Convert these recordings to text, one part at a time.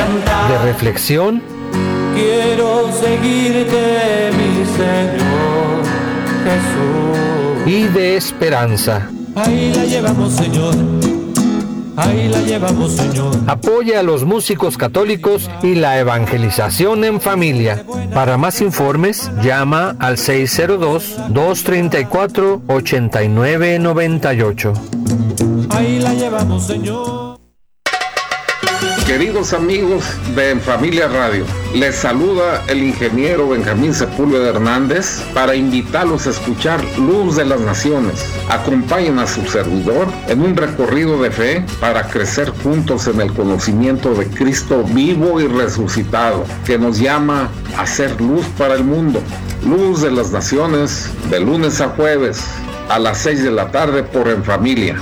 de reflexión. Quiero seguirte, mi Señor Jesús. Y de esperanza. Ahí la llevamos, Señor. Ahí la llevamos, Señor. Apoya a los músicos católicos y la evangelización en familia. Para más informes, llama al 602-234-8998. Ahí la llevamos, Señor. Queridos amigos de En Familia Radio, les saluda el ingeniero Benjamín Sepúlveda Hernández para invitarlos a escuchar Luz de las Naciones. Acompañen a su servidor en un recorrido de fe para crecer juntos en el conocimiento de Cristo vivo y resucitado, que nos llama a ser luz para el mundo. Luz de las Naciones, de lunes a jueves, a las 6 de la tarde por En Familia.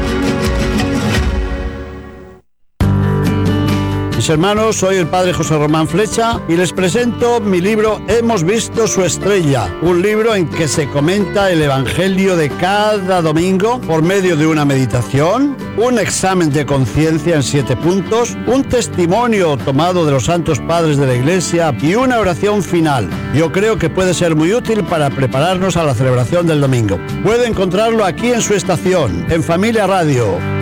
Mis hermanos, soy el padre José Román Flecha y les presento mi libro Hemos visto su estrella, un libro en que se comenta el evangelio de cada domingo por medio de una meditación, un examen de conciencia en 7 puntos, un testimonio tomado de los santos padres de la Iglesia y una oración final. Yo creo que puede ser muy útil para prepararnos a la celebración del domingo. Puede encontrarlo aquí en su estación, En Familia Radio.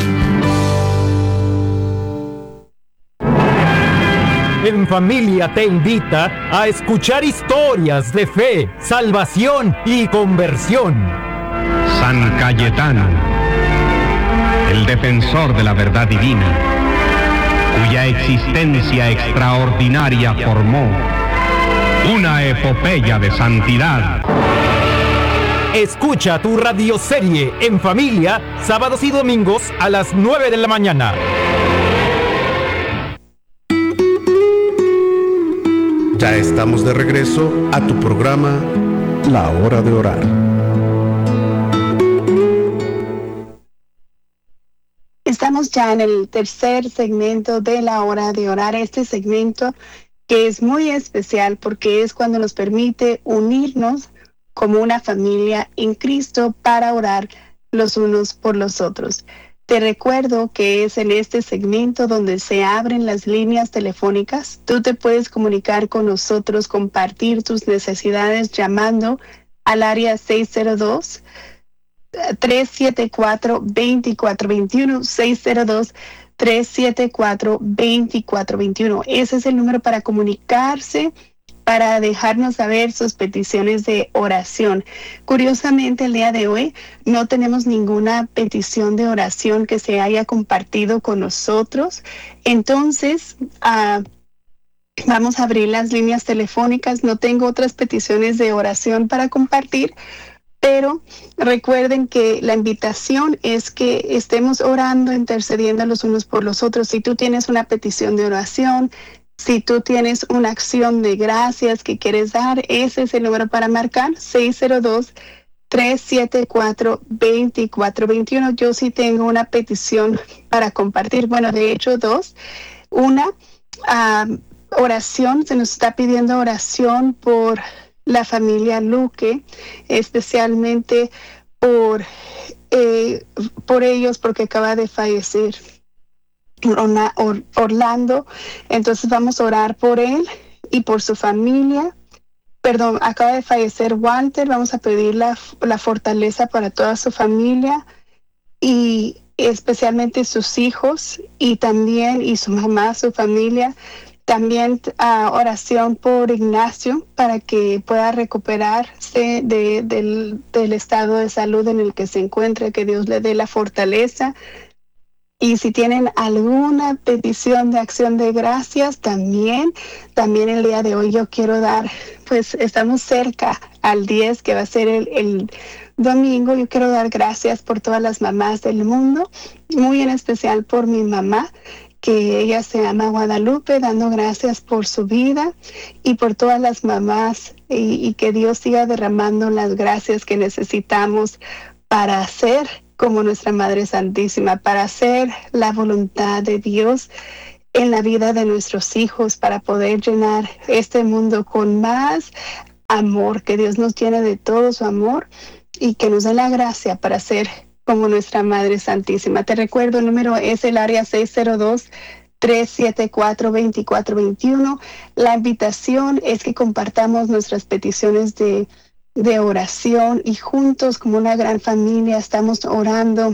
En Familia te invita a escuchar historias de fe, salvación y conversión. San Cayetano, el defensor de la verdad divina, cuya existencia extraordinaria formó una epopeya de santidad. Escucha tu radioserie En Familia, sábados y domingos a las 9 de la mañana. Ya estamos de regreso a tu programa La Hora de Orar. Estamos ya en el tercer segmento de La Hora de Orar. Este segmento que es muy especial porque es cuando nos permite unirnos como una familia en Cristo para orar los unos por los otros. Te recuerdo que es en este segmento donde se abren las líneas telefónicas. Tú te puedes comunicar con nosotros, compartir tus necesidades llamando al área 602-374-2421, 602-374-2421. Ese es el número para comunicarse, para dejarnos saber sus peticiones de oración. Curiosamente, el día de hoy no tenemos ninguna petición de oración que se haya compartido con nosotros. Entonces, vamos a abrir las líneas telefónicas. No tengo otras peticiones de oración para compartir, pero recuerden que la invitación es que estemos orando, intercediendo los unos por los otros. Si tú tienes una petición de oración, si tú tienes una acción de gracias que quieres dar, ese es el número para marcar, 602-374-2421. Yo sí tengo una petición para compartir, bueno, de hecho 2. Una oración, se nos está pidiendo oración por la familia Luque, especialmente por ellos porque acaba de fallecer Orlando. Entonces vamos a orar por él y por su familia. Perdón, acaba de fallecer Walter. Vamos a pedir la fortaleza para toda su familia y especialmente sus hijos y también y su mamá, su familia. También oración por Ignacio para que pueda recuperarse del estado de salud en el que se encuentra, que Dios le dé la fortaleza. Y si tienen alguna petición de acción de gracias, también el día de hoy yo quiero dar, pues estamos cerca al 10, que va a ser el domingo. Yo quiero dar gracias por todas las mamás del mundo, muy en especial por mi mamá, que ella se llama Guadalupe, dando gracias por su vida y por todas las mamás y que Dios siga derramando las gracias que necesitamos para hacer como nuestra Madre Santísima, para hacer la voluntad de Dios en la vida de nuestros hijos, para poder llenar este mundo con más amor, que Dios nos llene de todo su amor y que nos dé la gracia para ser como nuestra Madre Santísima. Te recuerdo, el número es el área 374-2421. La invitación es que compartamos nuestras peticiones de oración y juntos como una gran familia estamos orando,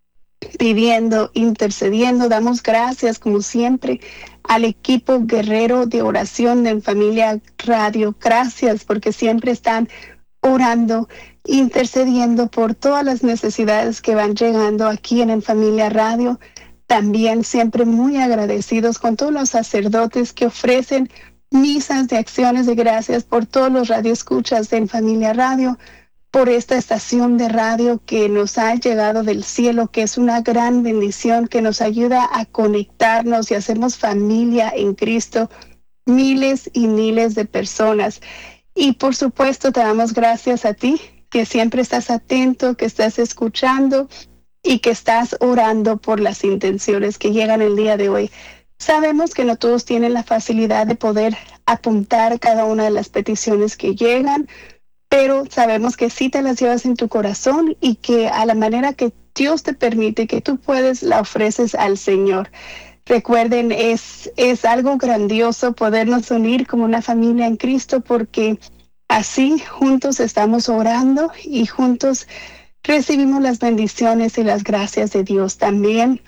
pidiendo, intercediendo. Damos gracias como siempre al equipo guerrero de oración de En Familia Radio. Gracias porque siempre están orando, intercediendo por todas las necesidades que van llegando aquí en Familia Radio. También siempre muy agradecidos con todos los sacerdotes que ofrecen misas de acciones de gracias por todos los radioescuchas de En Familia Radio, por esta estación de radio que nos ha llegado del cielo, que es una gran bendición, que nos ayuda a conectarnos y hacemos familia en Cristo, miles y miles de personas. Y por supuesto te damos gracias a ti, que siempre estás atento, que estás escuchando y que estás orando por las intenciones que llegan el día de hoy. Sabemos que no todos tienen la facilidad de poder apuntar cada una de las peticiones que llegan, pero sabemos que sí te las llevas en tu corazón y que a la manera que Dios te permite, que tú puedes, la ofreces al Señor. Recuerden, es algo grandioso podernos unir como una familia en Cristo, porque así juntos estamos orando y juntos recibimos las bendiciones y las gracias de Dios. También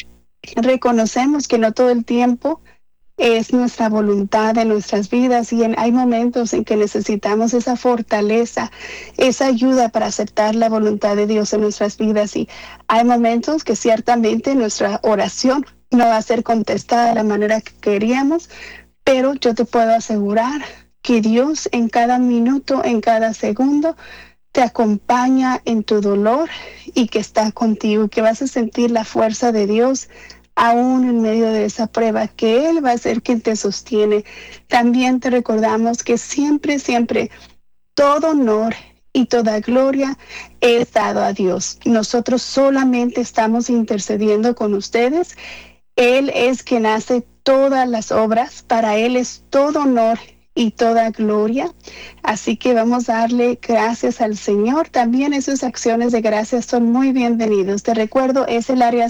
reconocemos que no todo el tiempo es nuestra voluntad en nuestras vidas y hay momentos en que necesitamos esa fortaleza, esa ayuda para aceptar la voluntad de Dios en nuestras vidas, y hay momentos que ciertamente nuestra oración no va a ser contestada de la manera que queríamos, pero yo te puedo asegurar que Dios en cada minuto, en cada segundo, te acompaña en tu dolor y que está contigo, y que vas a sentir la fuerza de Dios aún en medio de esa prueba, que Él va a ser quien te sostiene. También te recordamos que siempre, siempre, todo honor y toda gloria es dado a Dios. Nosotros solamente estamos intercediendo con ustedes. Él es quien hace todas las obras. Para Él es todo honor y toda gloria. Así que vamos a darle gracias al Señor. También esas acciones de gracias son muy bienvenidos. Te recuerdo, es el área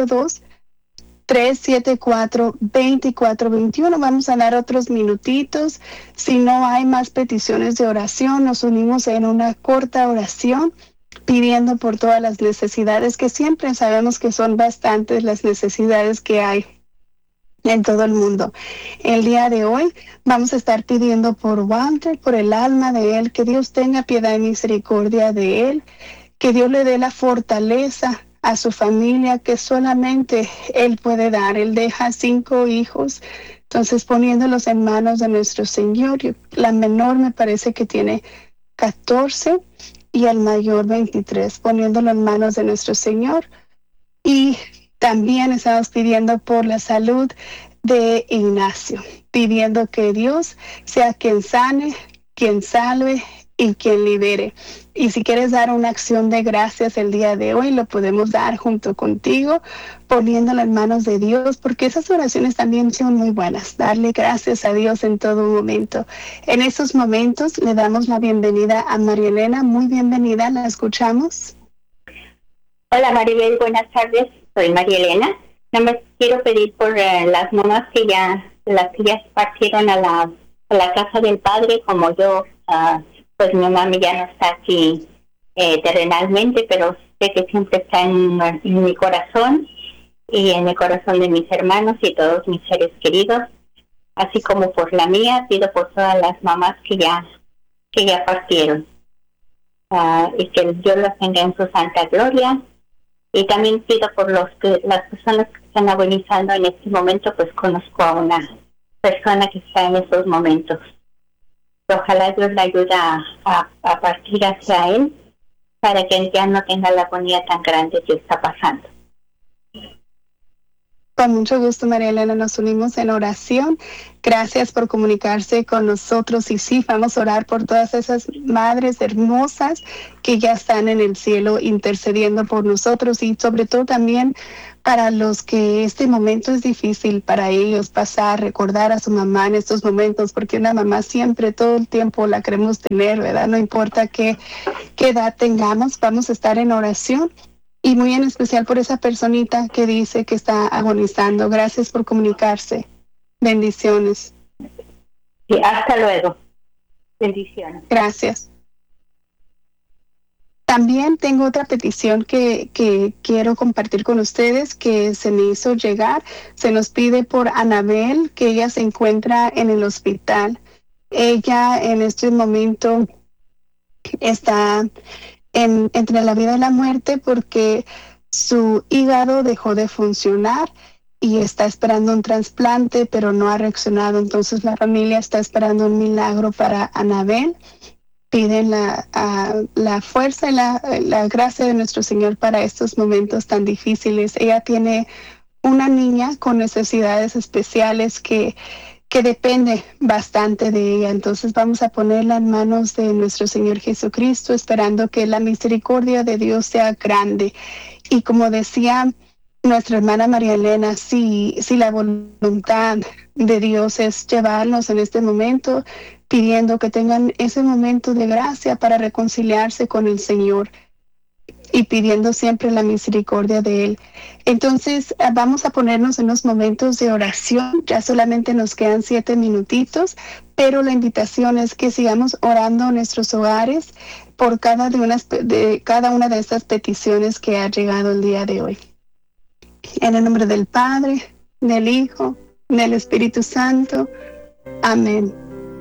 602-374-2421. Vamos a dar otros minutitos. Si no hay más peticiones de oración, nos unimos en una corta oración pidiendo por todas las necesidades, que siempre sabemos que son bastantes las necesidades que hay en todo el mundo. El día de hoy vamos a estar pidiendo por Walter, por el alma de él, que Dios tenga piedad y misericordia de él, que Dios le dé la fortaleza a su familia que solamente él puede dar. Él deja 5 hijos, entonces poniéndolos en manos de nuestro Señor. La menor me parece que tiene 14 y el mayor 23, poniéndolo en manos de nuestro Señor. Y también estamos pidiendo por la salud de Ignacio, pidiendo que Dios sea quien sane, quien salve y quien libere. Y si quieres dar una acción de gracias el día de hoy, lo podemos dar junto contigo, poniéndolo en manos de Dios, porque esas oraciones también son muy buenas. Darle gracias a Dios en todo momento. En estos momentos le damos la bienvenida a María Elena. Muy bienvenida, la escuchamos. Hola Maribel, buenas tardes. Soy María Elena. Nada más quiero pedir por las mamás las que ya partieron a la casa del Padre, como yo. Pues mi mami ya no está aquí terrenalmente, pero sé que siempre está en mi corazón y en el corazón de mis hermanos y todos mis seres queridos, así como por la mía. Pido por todas las mamás que ya partieron, y que Dios las tenga en su santa gloria. Y también pido por las personas que están agonizando en este momento. Pues conozco a una persona que está en estos momentos. Ojalá Dios le ayude a partir hacia él, para que ya no tenga la agonía tan grande que está pasando. Con mucho gusto, María Elena, nos unimos en oración. Gracias por comunicarse con nosotros. Y sí, vamos a orar por todas esas madres hermosas que ya están en el cielo intercediendo por nosotros, y sobre todo también para los que este momento es difícil para ellos pasar, recordar a su mamá en estos momentos, porque una mamá siempre, todo el tiempo la queremos tener, ¿verdad? No importa qué edad tengamos, vamos a estar en oración y muy en especial por esa personita que dice que está agonizando. Gracias por comunicarse. Bendiciones. Sí, hasta luego. Bendiciones. Gracias. También tengo otra petición que quiero compartir con ustedes, que se me hizo llegar. Se nos pide por Anabel, que ella se encuentra en el hospital. Ella en este momento está entre la vida y la muerte porque su hígado dejó de funcionar y está esperando un trasplante, pero no ha reaccionado. Entonces la familia está esperando un milagro para Anabel. Piden la fuerza y la gracia de nuestro Señor para estos momentos tan difíciles. Ella tiene una niña con necesidades especiales que depende bastante de ella. Entonces vamos a ponerla en manos de nuestro Señor Jesucristo, esperando que la misericordia de Dios sea grande. Y como decía nuestra hermana María Elena, si la voluntad de Dios es llevarnos en este momento, pidiendo que tengan ese momento de gracia para reconciliarse con el Señor y pidiendo siempre la misericordia de Él. Entonces vamos a ponernos en los momentos de oración. Ya solamente nos quedan 7 minutitos, pero la invitación es que sigamos orando en nuestros hogares por cada una de estas peticiones que ha llegado el día de hoy. En el nombre del Padre, del Hijo, del Espíritu Santo. Amén.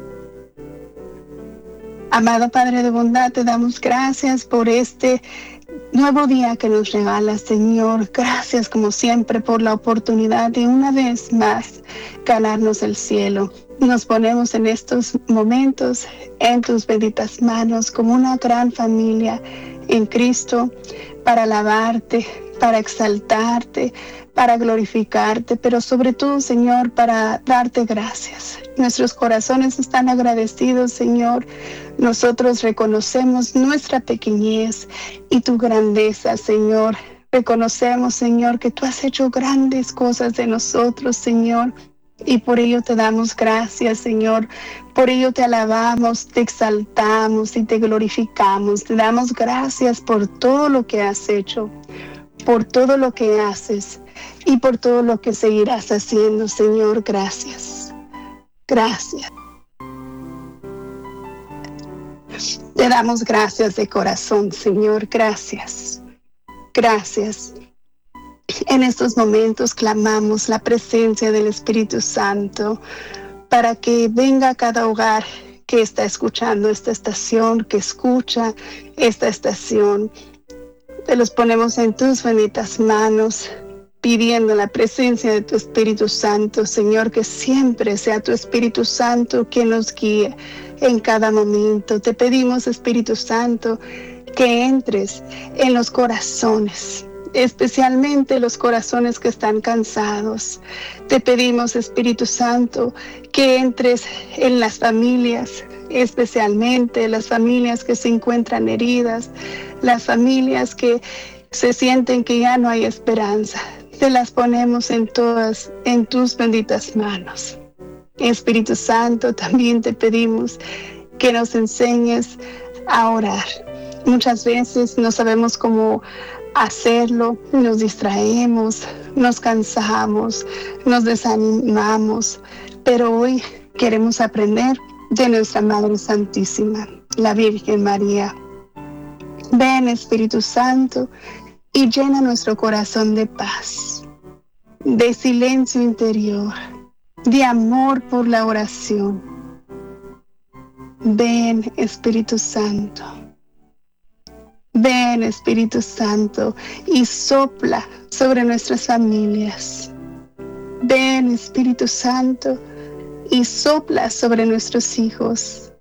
Amado Padre de bondad, te damos gracias por este nuevo día que nos regalas, Señor. Gracias, como siempre, por la oportunidad de una vez más ganarnos el cielo. Nos ponemos en estos momentos en tus benditas manos como una gran familia en Cristo para alabarte, para exaltarte, para glorificarte, pero sobre todo, Señor, para darte gracias. Nuestros corazones están agradecidos, Señor. Nosotros reconocemos nuestra pequeñez y tu grandeza, Señor. Reconocemos, Señor, que tú has hecho grandes cosas de nosotros, Señor. Y por ello te damos gracias, Señor. Por ello te alabamos, te exaltamos y te glorificamos. Te damos gracias por todo lo que has hecho, por todo lo que haces y por todo lo que seguirás haciendo, Señor. Gracias. Gracias. Te damos gracias de corazón, Señor. Gracias. Gracias. En estos momentos clamamos la presencia del Espíritu Santo para que venga a cada hogar que está escuchando esta estación, que escucha esta estación. Te los ponemos en tus benditas manos, pidiendo la presencia de tu Espíritu Santo, Señor, que siempre sea tu Espíritu Santo quien nos guíe en cada momento. Te pedimos, Espíritu Santo, que entres en los corazones, especialmente los corazones que están cansados. Te pedimos, Espíritu Santo, que entres en las familias, especialmente las familias que se encuentran heridas, las familias que se sienten que ya no hay esperanza. Te las ponemos en todas, en tus benditas manos. Espíritu Santo, también te pedimos que nos enseñes a orar. Muchas veces no sabemos cómo hacerlo, nos distraemos, nos cansamos, nos desanimamos, pero hoy queremos aprender de nuestra Madre Santísima, la Virgen María. Ven, Espíritu Santo, y llena nuestro corazón de paz, de silencio interior, de amor por la oración. Ven, Espíritu Santo. Ven, Espíritu Santo, y sopla sobre nuestras familias. Ven, Espíritu Santo, y sopla sobre nuestros hijos.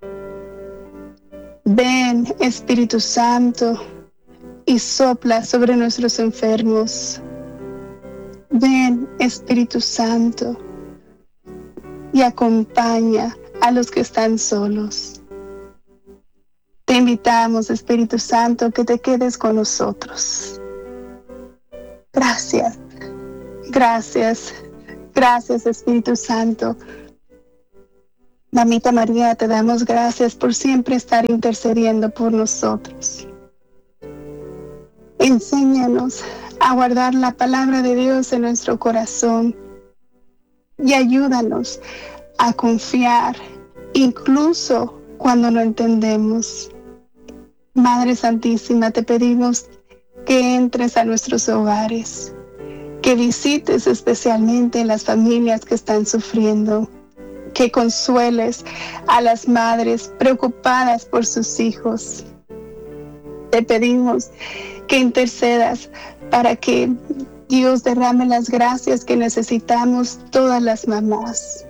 Ven, Espíritu Santo, y sopla sobre nuestros enfermos. Ven, Espíritu Santo, y acompaña a los que están solos. Te invitamos, Espíritu Santo, que te quedes con nosotros. Gracias, gracias, gracias, Espíritu Santo. Mamita María, te damos gracias por siempre estar intercediendo por nosotros. Enséñanos a guardar la palabra de Dios en nuestro corazón y ayúdanos a confiar incluso cuando no entendemos. Madre Santísima, te pedimos que entres a nuestros hogares, que visites especialmente las familias que están sufriendo, que consueles a las madres preocupadas por sus hijos. Te pedimos que intercedas para que Dios derrame las gracias que necesitamos todas las mamás.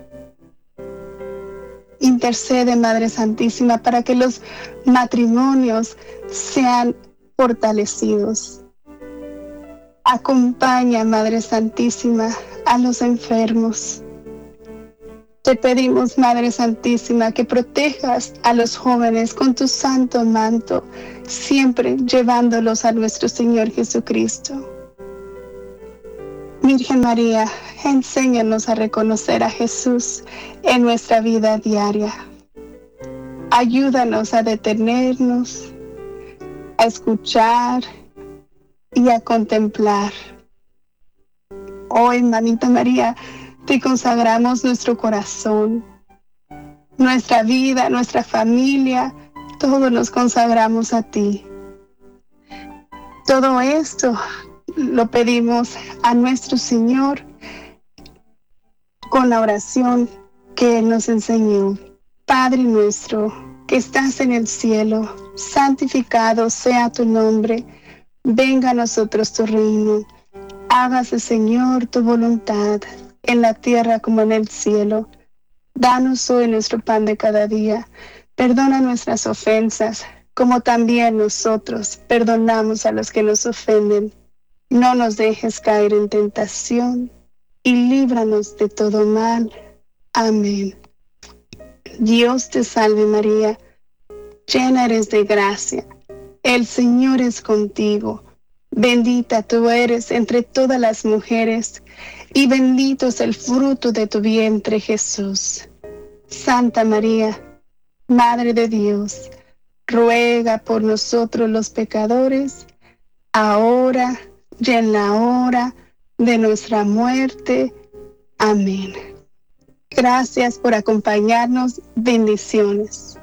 Intercede, Madre Santísima, para que los matrimonios sean fortalecidos. Acompaña, Madre Santísima, a los enfermos. Te pedimos, Madre Santísima, que protejas a los jóvenes con tu santo manto, siempre llevándolos a nuestro Señor Jesucristo. Virgen María, enséñanos a reconocer a Jesús en nuestra vida diaria. Ayúdanos a detenernos, a escuchar y a contemplar. Hoy, Mamita María, te consagramos nuestro corazón, nuestra vida, nuestra familia, todo nos consagramos a ti. Todo esto lo pedimos a nuestro Señor con la oración que Él nos enseñó. Padre nuestro, que estás en el cielo, santificado sea tu nombre. Venga a nosotros tu reino. Hágase, Señor, tu voluntad, en la tierra como en el cielo. Danos hoy nuestro pan de cada día. Perdona nuestras ofensas, como también nosotros perdonamos a los que nos ofenden. No nos dejes caer en tentación, y líbranos de todo mal. Amén. Dios te salve María, llena eres de gracia. El Señor es contigo. Bendita tú eres entre todas las mujeres, y bendito es el fruto de tu vientre, Jesús. Santa María, Madre de Dios, ruega por nosotros los pecadores, ahora y en la hora de nuestra muerte. Amén. Gracias por acompañarnos. Bendiciones.